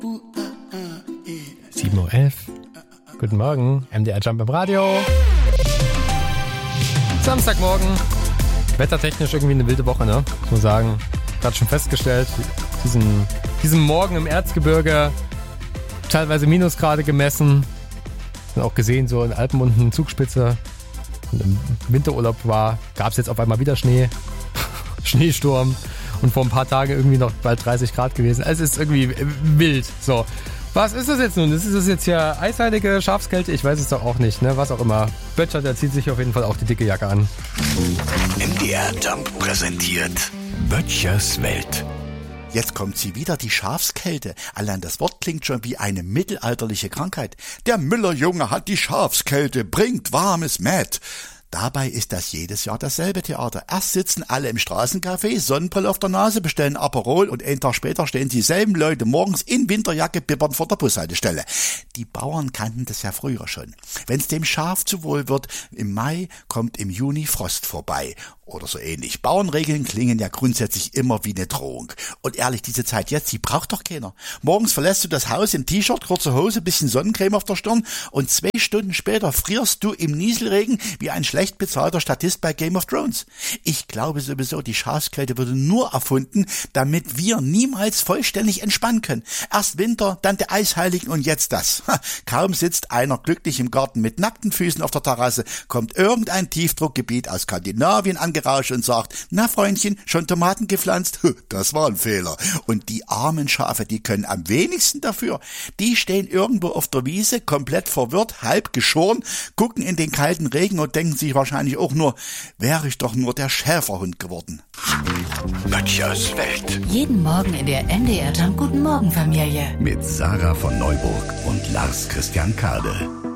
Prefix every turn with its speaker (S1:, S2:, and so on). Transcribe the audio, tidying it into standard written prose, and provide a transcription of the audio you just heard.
S1: 7:11 Uhr. Guten Morgen, MDR Jump im Radio. Samstagmorgen. Wettertechnisch irgendwie eine wilde Woche, ne? Muss man sagen. Gerade schon festgestellt, diesen Morgen im Erzgebirge teilweise Minusgrade gemessen. Und auch gesehen, so in Alpen unten Zugspitze. Und im Winterurlaub gab es jetzt auf einmal wieder Schnee. Schneesturm. Und vor ein paar Tagen irgendwie noch bald 30 Grad gewesen. Es ist irgendwie wild. So. Was ist das jetzt nun? Ist das jetzt hier eisheilige Schafskälte? Ich weiß es doch auch nicht, ne? Was auch immer. Böttcher, der zieht sich auf jeden Fall auch die dicke Jacke an.
S2: MDR Jump präsentiert Böttchers Welt.
S3: Jetzt kommt sie wieder, die Schafskälte. Allein das Wort klingt schon wie eine mittelalterliche Krankheit. Der Müllerjunge hat die Schafskälte, bringt warmes Mett. Dabei ist das jedes Jahr dasselbe Theater. Erst sitzen alle im Straßencafé, Sonnenbrille auf der Nase, bestellen Aperol und einen Tag später stehen dieselben Leute morgens in Winterjacke bibbernd vor der Bushaltestelle. Die Bauern kannten das ja früher schon. Wenn's dem Schaf zu wohl wird, im Mai kommt im Juni Frost vorbei. Oder so ähnlich. Bauernregeln klingen ja grundsätzlich immer wie eine Drohung. Und ehrlich, diese Zeit jetzt, die braucht doch keiner. Morgens verlässt du das Haus im T-Shirt, kurze Hose, bisschen Sonnencreme auf der Stirn und 2 Stunden später frierst du im Nieselregen wie ein schlecht bezahlter Statist bei Game of Thrones. Ich glaube sowieso, die Schafskälte wurde nur erfunden, damit wir niemals vollständig entspannen können. Erst Winter, dann der Eisheiligen und jetzt das. Kaum sitzt einer glücklich im Garten mit nackten Füßen auf der Terrasse, kommt irgendein Tiefdruckgebiet aus Skandinavien angerauscht und sagt, na Freundchen, schon Tomaten gepflanzt? Das war ein Fehler. Und die armen Schafe, die können am wenigsten dafür. Die stehen irgendwo auf der Wiese, komplett verwirrt, halb geschoren, gucken in den kalten Regen und denken sich wahrscheinlich auch nur, wäre ich doch nur der Schäferhund geworden.
S2: Böttchers Welt.
S4: Jeden Morgen in der MDR Jump Guten Morgen Familie.
S2: Mit Sarah von Neuburg und Lars Christian Kade.